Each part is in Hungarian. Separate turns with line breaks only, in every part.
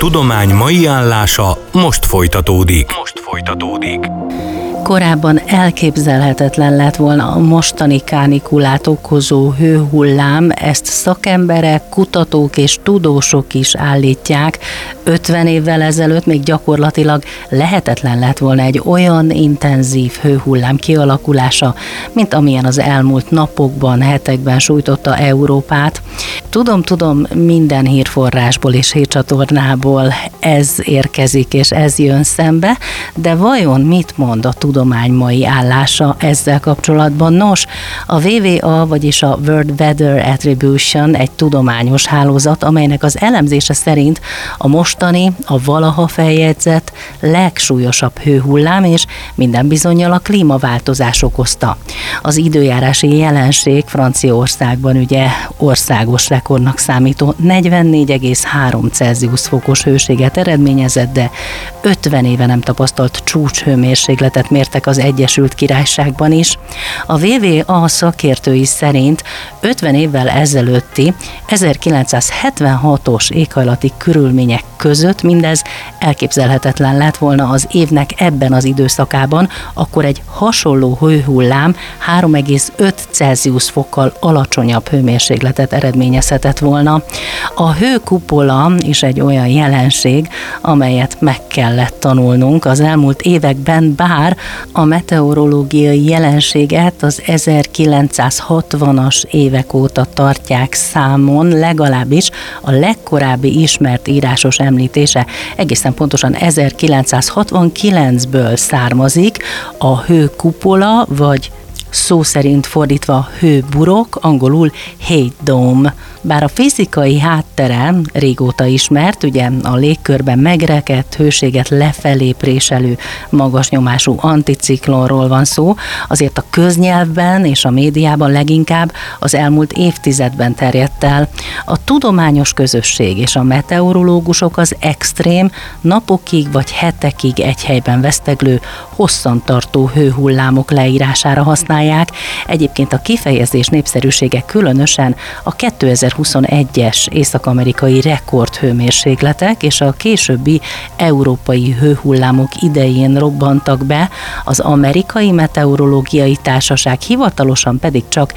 tudomány mai állása most folytatódik.
Korábban elképzelhetetlen lett volna a mostani kánikulát okozó hőhullám, ezt szakemberek, kutatók és tudósok is állítják. 50 évvel ezelőtt még gyakorlatilag lehetetlen lett volna egy olyan intenzív hőhullám kialakulása, mint amilyen az elmúlt napokban, hetekben sújtotta Európát. Tudom, minden hírforrásból és hírcsatornából ez érkezik és ez jön szembe, de vajon mit mond a tudomány mai állása ezzel kapcsolatban? Nos, a WWA, vagyis a World Weather Attribution egy tudományos hálózat, amelynek az elemzése szerint a mostani, a valaha feljegyzett legsúlyosabb hőhullám, és minden bizonnyal a klímaváltozás okozta. Az időjárási jelenség Franciaországban ugye országos rekordnak számító 44,3 Celsius fokos hőséget eredményezett, de 50 éve nem tapasztalt csúcshőmérsékletet mértek az Egyesült Királyságban is. A WWA szakértői szerint 50 évvel ezelőtti 1976-os éghajlati körülmények között mindez elképzelhetetlen lett volna az évnek ebben az időszakában, akkor egy hasonló hőhullám 3,5 Celsius fokkal alacsonyabb hőmérsékletet eredményezhetett volna. A hőkupola is egy olyan jelenség, amelyet meg kellett tanulnunk az elmúlt években, bár a meteorológiai jelenséget az 1960-as évek óta tartják számon, legalábbis a legkorábbi ismert írásos említése egészen pontosan 1969-ből származik. A hőkupola, vagy szó szerint fordítva hőburok, angolul heat dome. Bár a fizikai háttere régóta ismert, ugye a légkörben megrekedt, hőséget lefelé préselő magas nyomású anticiklonról van szó, azért a köznyelvben és a médiában leginkább az elmúlt évtizedben terjedt el. A tudományos közösség és a meteorológusok az extrém, napokig vagy hetekig egy helyben veszteglő, hosszantartó hőhullámok leírására használják. Egyébként a kifejezés népszerűsége különösen a 2021-es észak-amerikai rekordhőmérsékletek és a későbbi európai hőhullámok idején robbantak be, az Amerikai Meteorológiai Társaság hivatalosan pedig csak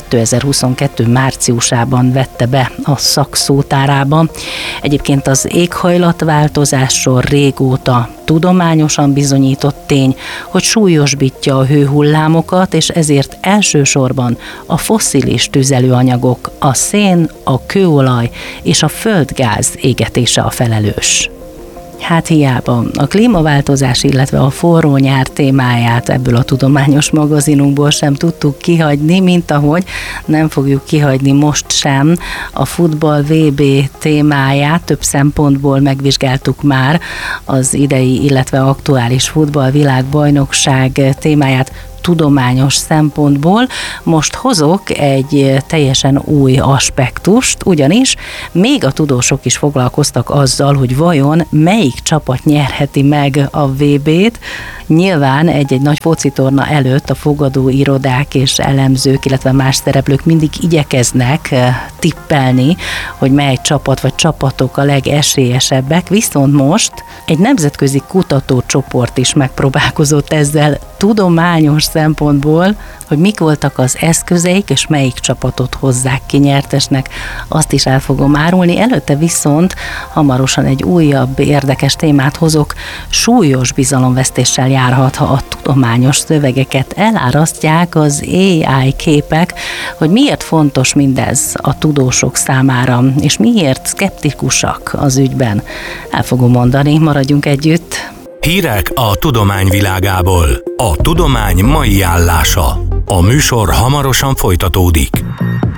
2022 márciusában vette be a szakszótárába. Egyébként az éghajlatváltozásról régóta tudományosan bizonyított tény, hogy súlyosbítja a hőhullámokat, és ezért elsősorban a fosszilis tüzelőanyagok, a szén, a kőolaj és a földgáz égetése a felelős. Hát hiába a klímaváltozás, illetve a forró nyár témáját ebből a tudományos magazinunkból sem tudtuk kihagyni, mint ahogy nem fogjuk kihagyni most sem a futball VB témáját. Több szempontból megvizsgáltuk már az idei, illetve aktuális futballvilágbajnokság témáját tudományos szempontból. Most hozok egy teljesen új aspektust, ugyanis még a tudósok is foglalkoztak azzal, hogy vajon melyik csapat nyerheti meg a VB-t. Nyilván egy nagy focitorna előtt a fogadóirodák és elemzők, illetve más szereplők mindig igyekeznek tippelni, hogy mely csapat vagy csapatok a legesélyesebbek, viszont most egy nemzetközi kutatócsoport is megpróbálkozott ezzel tudományos szempontból, hogy mik voltak az eszközeik, és melyik csapatot hozzák ki nyertesnek, azt is el fogom árulni. Előtte viszont hamarosan egy újabb érdekes témát hozok. Súlyos bizalomvesztéssel járhat, ha a tudományos szövegeket elárasztják az AI képek, hogy miért fontos mindez a tudósok számára, és miért szkeptikusak az ügyben. El fogom mondani, maradjunk együtt.
Hírek a tudomány világából. A tudomány mai állása. A műsor hamarosan folytatódik.